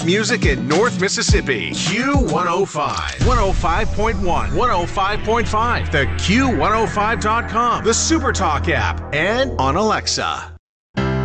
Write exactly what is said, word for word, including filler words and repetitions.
Music in North Mississippi. Q one oh five. one oh five point one. one oh five point five. The Q one oh five dot com. The SuperTalk app. And on Alexa.